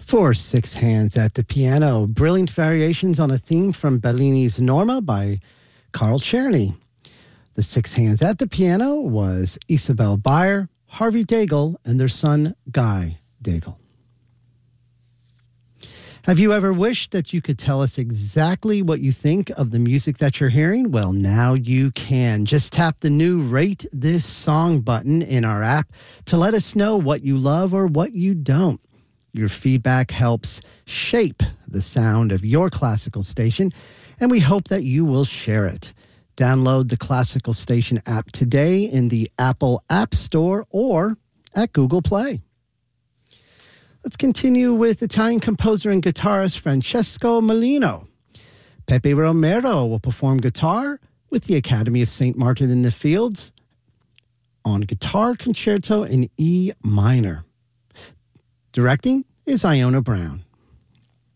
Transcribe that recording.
For Six Hands at the Piano, brilliant variations on a theme from Bellini's Norma by Carl Czerny. The Six Hands at the Piano was Isabel Bayer, Harvey Daigle, and their son, Guy Daigle. Have you ever wished that you could tell us exactly what you think of the music that you're hearing? Well, now you can. Just tap the new Rate This Song button in our app to let us know what you love or what you don't. Your feedback helps shape the sound of your classical station, and we hope that you will share it. Download the Classical Station app today in the Apple App Store or at Google Play. Let's continue with Italian composer and guitarist Francesco Malino. Pepe Romero will perform guitar with the Academy of St. Martin in the Fields on Guitar Concerto in E minor. Directing is Iona Brown.